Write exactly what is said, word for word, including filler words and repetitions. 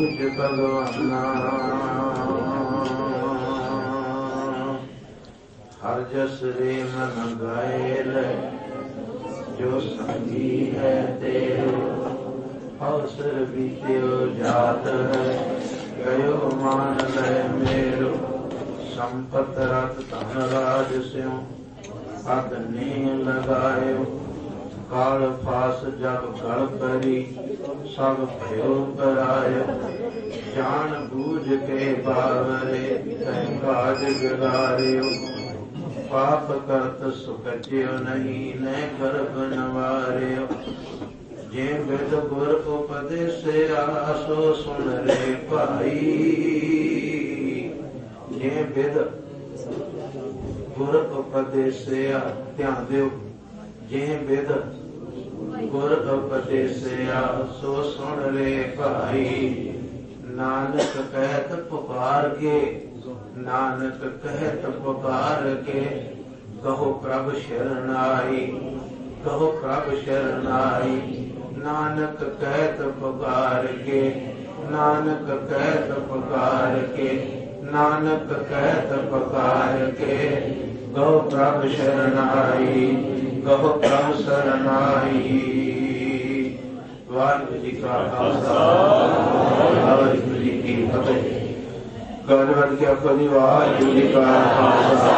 ਬੂਝ ਭਗਵਾਨਾ। ਹਰ ਜਸ ਰੇ ਮਨ ਗਾਏ ਲੈ, ਜੋ ਸੰਗੀ ਹੈ ਤੇਰੇ। ਅਵਸਰ ਬੀਤਿਓ ਜਾਤ ਹੈ, ਗਇਓ ਮਾਨ ਲੈ ਮੇਰੋ। ਸੰਪਤ ਰਤ ਧਨ ਰਾਜ ਸਿਉ, ਅਦ ਨੀ ਲਗਾਇਓ। ਕਾਲ ਫਾਸ ਜਬ ਗਲ ਕਰੀ, ਸਭ ਭਇਓ ਪਰਾਇਓ। ਜਾਣ ਬੂਝ ਕੇ ਬਾਵਰੇ, ਤੈ ਕਾਜ ਬਿਗਾਰਿਓ। ਪਾਪ ਕਰਤ ਸੁਖਜਿਓ ਨਹੀਂ, ਨੈ ਗਰਭ ਨਵਾਰਿਓ। ਜੇ ਬਿਦ ਗੁਰ ਉਪਦੇਸਿਆ, ਸੋ ਸੁਣ ਰੇ ਭਾਈ। ਜੇ ਬਿਦ ਗੁਰ ਉਪਦੇਸਿਆ, ਧਿਆਨ ਦਿਓ। ਜੇ ਬਿਦ ਗੁਰ ਉਪਦੇਸਿਆ, ਸੋ ਸੁਣ ਰੇ ਭਾਈ। ਨਾਨਕ ਕਹਿਤ ਪੁਕਾਰ ਕੇ, ਨਾਨਕ ਕਹਿਤ ਪੁਕਾਰ ਕੇ। ਕਹੋ ਪ੍ਰਭ ਸ਼ਰਨਾਈ, ਕਹੋ ਪ੍ਰਭ ਸ਼ਰਨਾਈ। ਨਾਨਕ ਕਹਿਤ ਪੁਕਾਰ ਕੇ, ਨਾਨਕ ਕਹਿਤ ਪੁਕਾਰ ਕੇ। ਨਾਨਕ ਕਹਿਤ ਪੁਕਾਰ ਕੇ, ਕਹੋ ਪ੍ਰਭ ਸ਼ਰਨਾਈ, ਕਹੋ ਪ੍ਰਭ ਸ਼ਰਨਾਈ। ਵਾਹਿਗੁਰੂ ਜੀ ਕਾ ਖਾਲਸਾ, ਵਾਹਿਗੁਰੂ ਜੀ ਕੀ ਫਤਿਹ। ਗੌਰਵ ਜੀ ਵਾਹਿਗੁਰੂ ਜੀ ਕਾ ਖਾਲਸਾ।